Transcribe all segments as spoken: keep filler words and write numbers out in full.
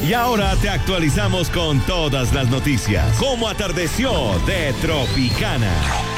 Y ahora te actualizamos con todas las noticias. Cómo atardeció de Tropicana.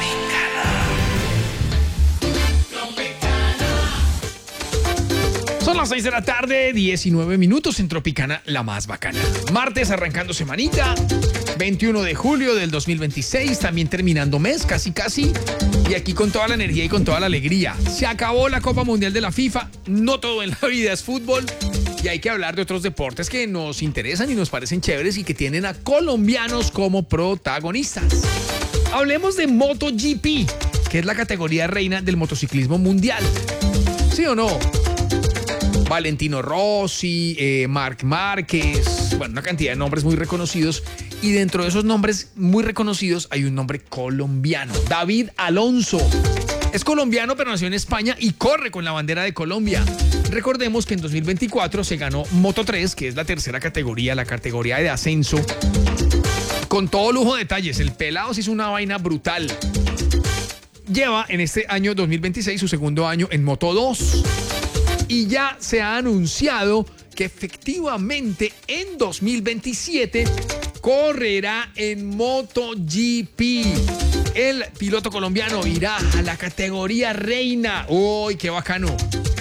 Son las seis de la tarde, diecinueve minutos en Tropicana, la más bacana. Martes arrancando semanita, veintiuno de julio del dos mil veintiséis, también terminando mes, casi casi. Y aquí con toda la energía y con toda la alegría. Se acabó la Copa Mundial de la FIFA, no todo en la vida es fútbol. Y hay que hablar de otros deportes que nos interesan y nos parecen chéveres y que tienen a colombianos como protagonistas. Hablemos de MotoGP, que es la categoría reina del motociclismo mundial. ¿Sí o no? Valentino Rossi, eh, Marc Márquez, bueno, una cantidad de nombres muy reconocidos. Y dentro de esos nombres muy reconocidos hay un nombre colombiano, David Alonso. Es colombiano, pero nació en España y corre con la bandera de Colombia. Recordemos que en dos mil veinticuatro se ganó Moto tres, que es la tercera categoría, la categoría de ascenso. Con todo lujo de detalles, el pelado se hizo una vaina brutal. Lleva en este año dos mil veintiséis su segundo año en Moto dos. Y ya se ha anunciado que efectivamente en dos mil veintisiete correrá en MotoGP. El piloto colombiano irá a la categoría reina. ¡Uy, qué bacano!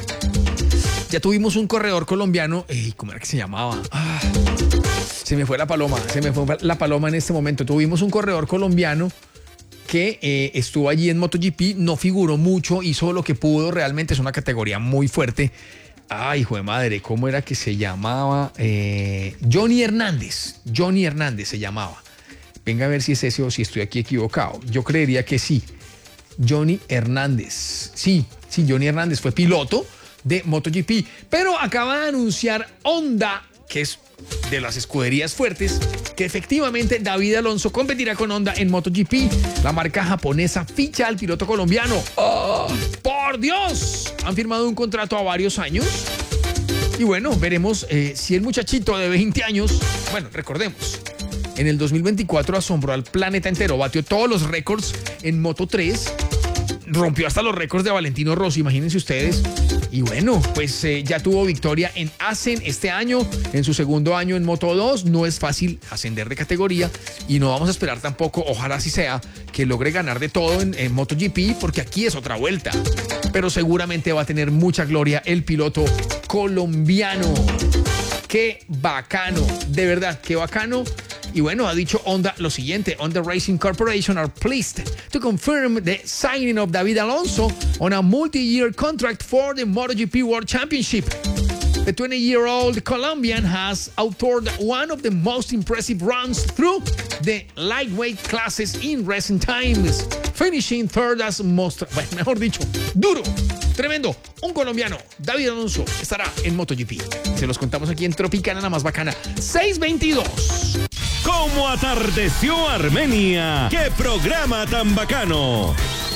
Ya tuvimos un corredor colombiano. Ey, ¿cómo era que se llamaba? Ah, se me fue la paloma. Se me fue la paloma en este momento. Tuvimos un corredor colombiano que eh, estuvo allí en MotoGP, no figuró mucho, hizo lo que pudo, realmente es una categoría muy fuerte. Ay, hijo de madre, ¿cómo era que se llamaba? Eh, Johnny Hernández, Johnny Hernández se llamaba. Venga a ver si es ese o si estoy aquí equivocado. Yo creería que sí. Johnny Hernández. Sí, sí, Johnny Hernández fue piloto de MotoGP, pero acaba de anunciar Honda, que es de las escuderías fuertes, que efectivamente David Alonso competirá con Honda en MotoGP. La marca japonesa ficha al piloto colombiano. ¡Oh, por Dios! Han firmado un contrato a varios años. Y bueno, veremos eh, si el muchachito de veinte años, bueno, recordemos, en el dos mil veinticuatro asombró al planeta entero, batió todos los récords en Moto tres, rompió hasta los récords de Valentino Rossi, imagínense ustedes. Y bueno, pues eh, ya tuvo victoria en Assen este año, en su segundo año en Moto dos. No es fácil ascender de categoría y no vamos a esperar tampoco, ojalá así sea, que logre ganar de todo en, en MotoGP, porque aquí es otra vuelta. Pero seguramente va a tener mucha gloria el piloto colombiano. ¡Qué bacano! De verdad, qué bacano. Y bueno, ha dicho Honda lo siguiente: Honda Racing Corporation are pleased to confirm the signing of David Alonso on a multi-year contract for the MotoGP World Championship. The twenty-year-old Colombian has authored one of the most impressive runs through the lightweight classes in recent times, finishing third as most, bueno, mejor dicho, duro, tremendo. Un colombiano, David Alonso, estará en MotoGP. Se los contamos aquí en Tropicana, la más bacana, seis veintidós. ¿Cómo atardeció Armenia? ¡Qué programa tan bacano!